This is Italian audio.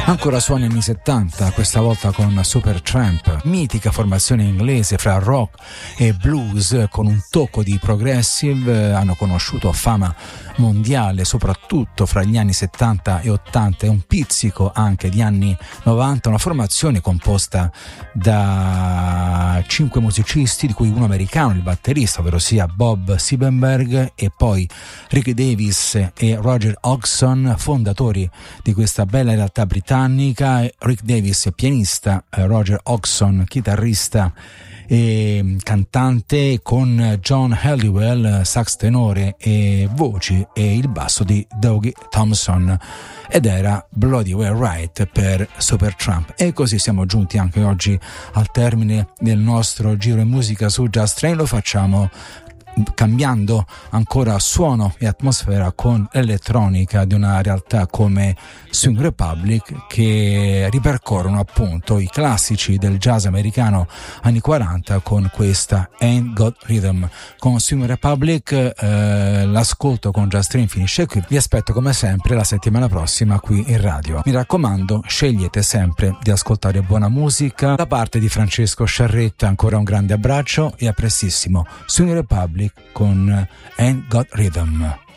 Ancora suoni anni 70, questa volta con Supertramp, mitica formazione inglese fra rock e blues con un tocco di progressive, hanno conosciuto fama mondiale soprattutto fra gli anni 70 e 80 e un pizzico anche di anni 90, una formazione composta da 5 musicisti, di cui uno americano, il batterista, ovvero sia Bob Siebenberg, e poi Rick Davis e Roger Hodgson, fondatori di questa bella realtà britannica. Rick Davis è pianista, Roger Hodgson chitarrista e cantante, con John Halliwell sax tenore e voci, e il basso di Dougie Thompson, ed era Bloody Well Right per Supertramp. E così siamo giunti anche oggi al termine del nostro giro in musica su Just Train. Lo facciamo cambiando ancora suono e atmosfera con l'elettronica di una realtà come Swing Republic, che ripercorrono appunto i classici del jazz americano anni 40 con questa Ain't Got Rhythm. Con Swing Republic l'ascolto con Just Train finisce qui. Vi aspetto come sempre la settimana prossima qui in radio. Mi raccomando, scegliete sempre di ascoltare buona musica. Da parte di Francesco Sciarretta ancora un grande abbraccio e a prestissimo. Swing Republic con Ain't Got Rhythm.